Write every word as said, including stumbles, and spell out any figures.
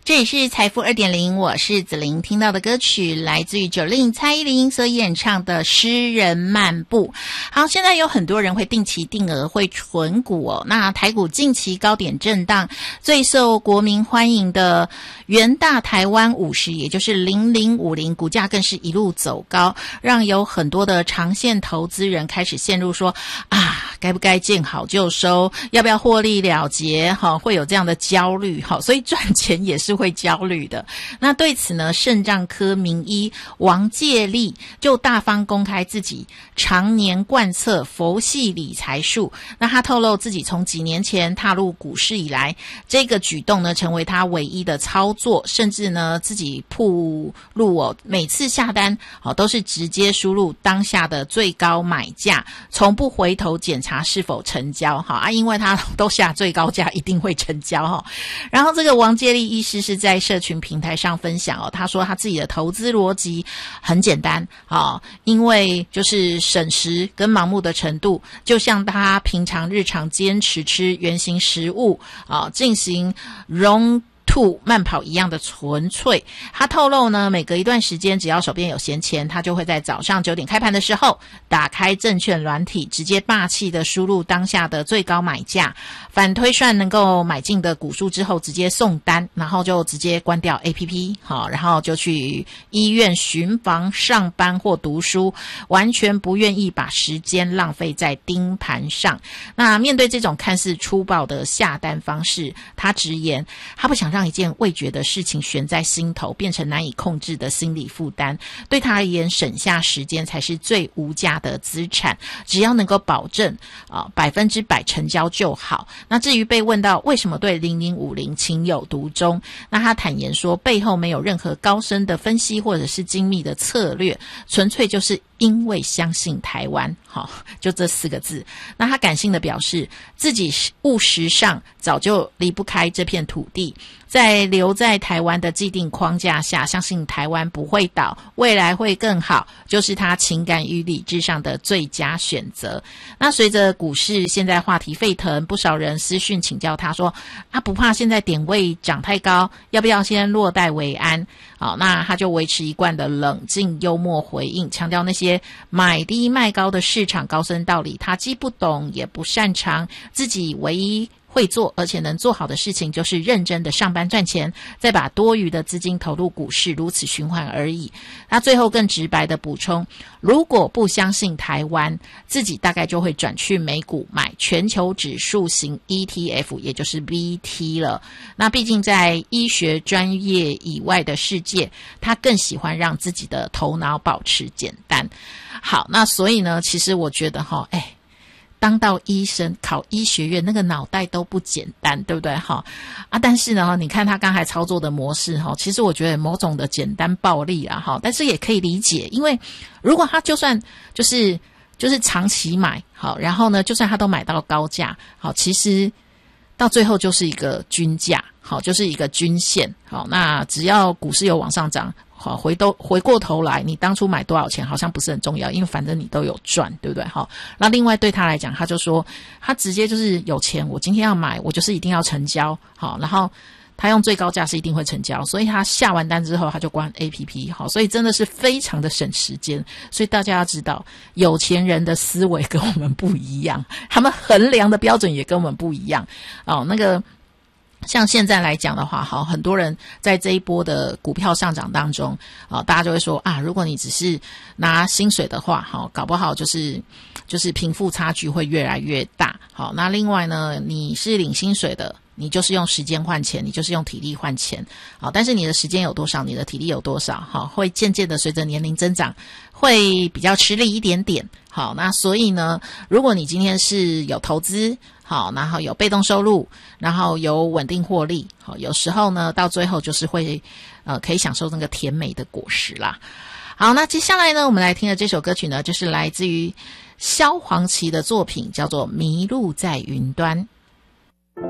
这里是财富 二点零， 我是子琳，听到的歌曲来自于九令蔡依林所演唱的《诗人漫步》。好，现在有很多人会定期定额会存股哦。那台股近期高点震荡，最受国民欢迎的元大台湾五十，也就是零零五零，股价更是一路走高，让有很多的长线投资人开始陷入说啊，该不该见好就收，要不要获利了结，好，会有这样的焦虑，好，所以赚钱也是会焦虑的。那对此呢，肾脏科名医王介立就大方公开自己常年贯彻佛系理财术。那他透露自己从几年前踏入股市以来，这个举动呢成为他唯一的操作，甚至呢自己铺路哦，每次下单哦都是直接输入当下的最高买价，从不回头检查是否成交哈啊，因为他都下最高价，一定会成交哈。然后这个王介立医师是在社群平台上分享哦，他说他自己的投资逻辑很简单啊，因为就是省时跟盲目的程度，就像他平常日常坚持吃原型食物啊，进行容兔慢跑一样的纯粹。他透露呢，每隔一段时间，只要手边有闲钱，他就会在早上九点开盘的时候打开证券软体，直接霸气的输入当下的最高买价，反推算能够买进的股数之后直接送单，然后就直接关掉 A P P， 好，然后就去医院巡房上班或读书，完全不愿意把时间浪费在盯盘上。那面对这种看似粗暴的下单方式，他直言他不想让一件未决的事情悬在心头，变成难以控制的心理负担。对他而言，省下时间才是最无价的资产，只要能够保证啊百分之百成交就好。那至于被问到为什么对零零五零情有独钟，那他坦言说，背后没有任何高深的分析或者是精密的策略，纯粹就是因为相信台湾，好，就这四个字。那他感性的表示，自己务实上早就离不开这片土地，在留在台湾的既定框架下，相信台湾不会倒，未来会更好，就是他情感与理智上的最佳选择。那随着股市现在话题沸腾，不少人私讯请教他说，啊，不怕现在点位涨太高，要不要先落袋为安？好，那他就维持一贯的冷静幽默回应，强调那些买低卖高的市场高深道理他既不懂也不擅长，自己唯一会做而且能做好的事情就是认真的上班赚钱，再把多余的资金投入股市，如此循环而已。他最后更直白的补充，如果不相信台湾，自己大概就会转去美股买全球指数型 E T F， 也就是 V T 了。那毕竟在医学专业以外的世界，他更喜欢让自己的头脑保持简单。好，那所以呢，其实我觉得齁，哎，当到医生考医学院那个脑袋都不简单，对不对哈？啊，但是呢，你看他刚才操作的模式哈，其实我觉得某种的简单暴力啊哈，但是也可以理解，因为如果他就算就是就是长期买好，然后呢，就算他都买到高价好，其实到最后就是一个均价好，就是一个均线好，那只要股市有往上涨。好，回都回过头来，你当初买多少钱好像不是很重要，因为反正你都有赚，对不对？好，那另外对他来讲，他就说他直接就是有钱，我今天要买，我就是一定要成交，好，然后他用最高价是一定会成交，所以他下完单之后他就关 A P P， 好，所以真的是非常的省时间。所以大家要知道，有钱人的思维跟我们不一样，他们衡量的标准也跟我们不一样哦，那个。像现在来讲的话，好，很多人在这一波的股票上涨当中，啊，大家就会说啊，如果你只是拿薪水的话，好，搞不好就是就是贫富差距会越来越大。好，那另外呢，你是领薪水的，你就是用时间换钱，你就是用体力换钱。好，但是你的时间有多少，你的体力有多少，好，会渐渐的随着年龄增长，会比较吃力一点点。好，那所以呢，如果你今天是有投资，好，然后有被动收入，然后有稳定获利，好，有时候呢，到最后就是会，呃，可以享受那个甜美的果实啦。好，那接下来呢，我们来听的这首歌曲呢，就是来自于萧煌奇的作品，叫做《迷路在云端》。